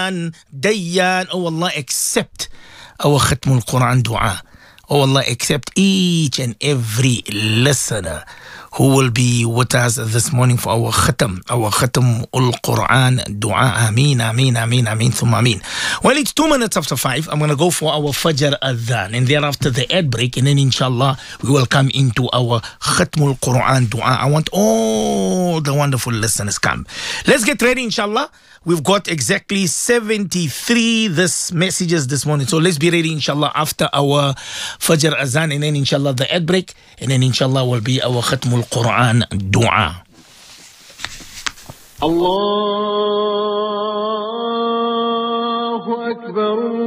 Rahman, Dayyan. Oh Allah, accept our Khatmul Quran dua. Oh Allah, accept each and every listener who will be with us this morning for our Khatam ul Quran dua. Ameen, ameen, ameen, ameen, thumma ameen. Well, it's 2 minutes after 5. I'm going to go for our Fajr Adhan, and thereafter the ad break, and then inshallah we will come into our Khatmul Quran dua. I want all the wonderful listeners come. Let's get ready, inshallah. We've got exactly 73 messages this morning. So let's be ready, inshallah, after our Fajr Azan, and then inshallah the ad break, and then inshallah will be our Khatmul Quran dua. Allahu Akbar.